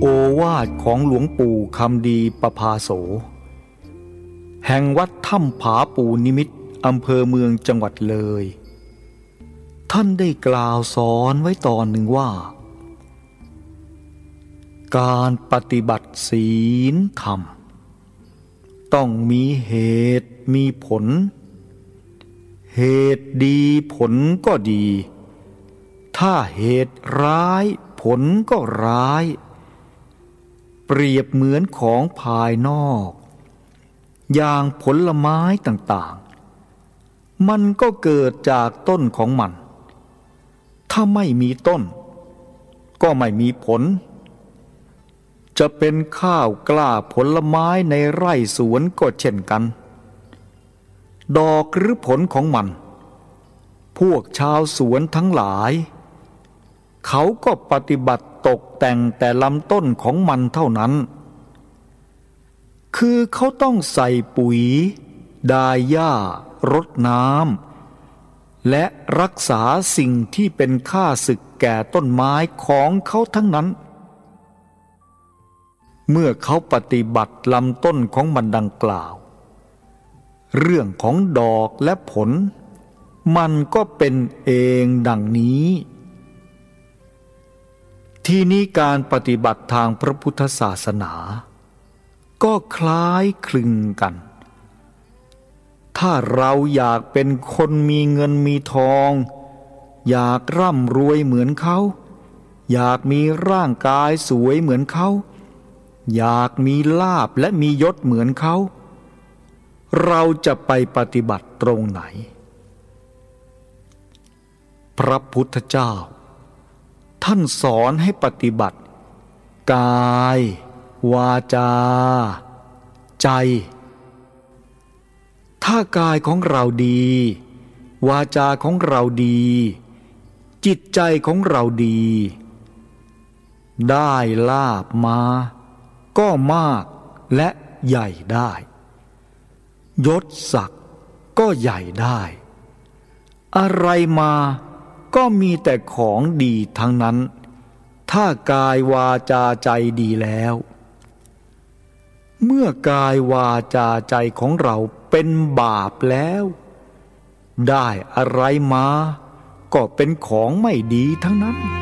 โอวาทของหลวงปู่คำดีประภาโสแห่งวัดถ้ำผาปูนิมิตรอำเภอเมืองจังหวัดเลยท่านได้กล่าวสอนไว้ตอนหนึ่งว่าการปฏิบัติศีลธรรมต้องมีเหตุมีผลเหตุดีผลก็ดีถ้าเหตุร้ายผลก็ร้ายเปรียบเหมือนของภายนอกอย่างผลไม้ต่างๆมันก็เกิดจากต้นของมันถ้าไม่มีต้นก็ไม่มีผลจะเป็นข้าวกล้าผลไม้ในไร่สวนก็เช่นกันดอกหรือผลของมันพวกชาวสวนทั้งหลายเขาก็ปฏิบัติตกแต่งแต่ลำต้นของมันเท่านั้นคือเขาต้องใส่ปุ๋ยดาหญ้ารดน้ำและรักษาสิ่งที่เป็นข้าศึกแก่ต้นไม้ของเขาทั้งนั้นเมื่อเขาปฏิบัติลำต้นของมันดังกล่าวเรื่องของดอกและผลมันก็เป็นเองดังนี้ที่นี้การปฏิบัติทางพระพุทธศาสนาก็คล้ายคลึงกันถ้าเราอยากเป็นคนมีเงินมีทองอยากร่ำรวยเหมือนเขาอยากมีร่างกายสวยเหมือนเขาอยากมีลาภและมียศเหมือนเขาเราจะไปปฏิบัติตรงไหนพระพุทธเจ้าท่านสอนให้ปฏิบัติกายวาจาใจถ้ากายของเราดีวาจาของเราดีจิตใจของเราดีได้ลาภมาก็มากและใหญ่ได้ยศศักดิ์ก็ใหญ่ได้อะไรมาก็มีแต่ของดีทั้งนั้นถ้ากายวาจาใจดีแล้วเมื่อกายวาจาใจของเราเป็นบาปแล้วได้อะไรมาก็เป็นของไม่ดีทั้งนั้น